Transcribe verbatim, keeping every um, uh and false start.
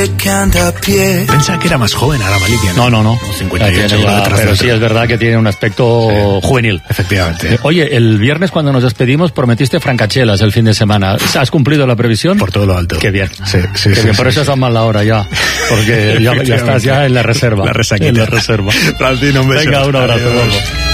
hombre que anda a pie. Pensaba que era más joven ahora Malikia. No, no, no. cincuenta y ocho, ya, detrás pero de sí otro. es verdad que tiene un aspecto sí, juvenil. Efectivamente. Eh, oye, el viernes cuando nos despedimos prometiste francachelas el fin de semana. ¿Has cumplido la previsión? Por todo lo alto. Qué bien. Sí, sí, Qué sí, bien. sí, Por eso sí. estás mal la hora ya. Porque ya, ya estás ya en la reserva. La resaquita. En la reserva. Francino, un beso. Venga, un abrazo. Adiós.